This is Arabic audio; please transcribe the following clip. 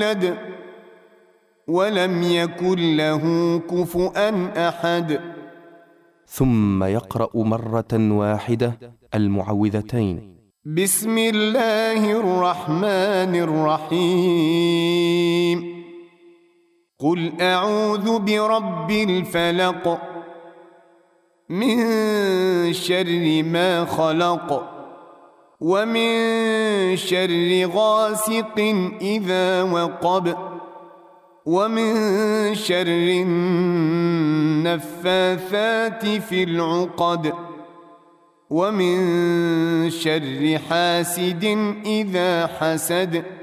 يولد ولم يكن له كفؤا أحد. ثم يقرأ مرة واحدة المعوذتين: بسم الله الرحمن الرحيم. قل أعوذ برب الفلق من شر ما خلق ومن شر غاسق إذا وقب ومن شر النفاثات في العقد ومن شر حاسد إذا حسد.